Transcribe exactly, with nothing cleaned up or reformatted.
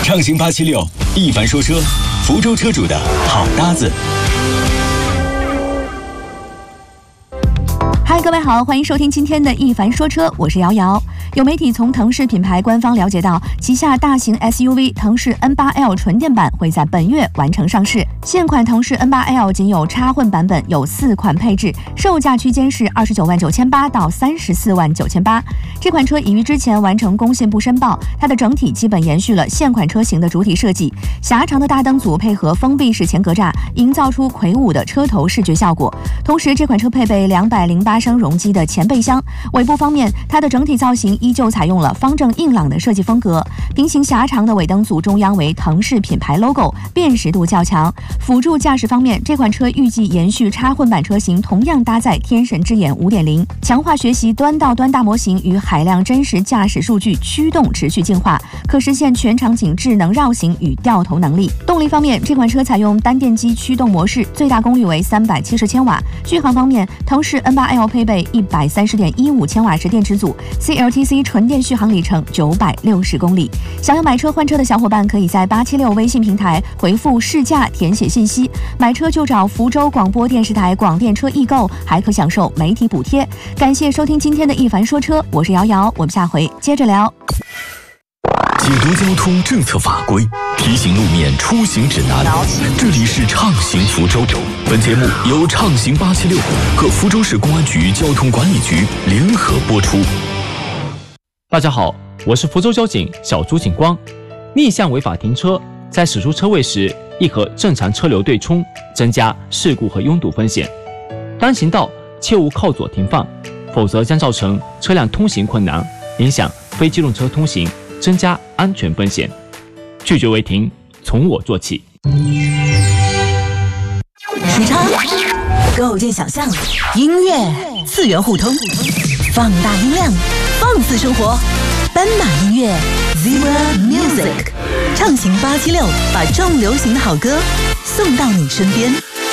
畅行八七六，一凡说车，福州车主的好搭子。 嗨，各位好，欢迎收听今天的一凡说车，我是瑶瑶。有媒体从腾势品牌官方了解到，旗下大型 S U V 腾势 N 八 L 纯电版会在本月完成上市。现款腾势 N 八 L 仅有插混版本，有四款配置，售价区间是二十九万九千八到三十四万九千八。这款车已于之前完成工信部申报，它的整体基本延续了现款车型的主体设计，狭长的大灯组配合封闭式前格栅，营造出魁梧的车头视觉效果。同时，这款车配备两百零八升容积的前备箱。尾部方面，它的整体造型依旧采用了方正硬朗的设计风格，平行狭长的尾灯组中央为腾势品牌 logo， 辨识度较强。辅助驾驶方面，这款车预计延续插混版车型，同样搭载天神之眼 五点零， 强化学习端到端大模型与海量真实驾驶数据驱动持续进化，可实现全场景智能绕行与掉头能力。动力方面，这款车采用单电机驱动模式，最大功率为三百七十千瓦。续航方面，腾势 N 八 L 配备一百三十点一五千瓦时电池组 ，C L T C 纯电续航里程九百六十公里。想要买车换车的小伙伴，可以在八七六微信平台回复试驾填写信息，买车就找福州广播电视台广电车易购，还可享受媒体补贴。感谢收听今天的一凡说车，我是瑶瑶，我们下回接着聊。 解读交通政策法规，提醒路面出行指南。这里是畅行福州，本节目由畅行八七六和福州市公安局交通管理局联合播出。 大家好，我是福州交警小朱警光。逆向违法停车，在驶出车位时，易和正常车流对冲，增加事故和拥堵风险。单行道切勿靠左停放，否则将造成车辆通行困难，影响非机动车通行，增加安全风险。拒绝违停，从我做起。 时差，构建想象，音乐次元互通，放大音量，放肆生活。斑马音乐 Zebra Music， 畅行八七六，把重流行的好歌送到你身边。